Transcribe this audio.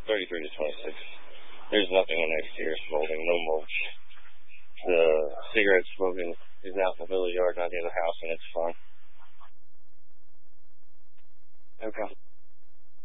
33 to 26. There's nothing in exterior smoldering, no mulch. The cigarette smoking is out in the middle of the yard, not near the house, and it's fun.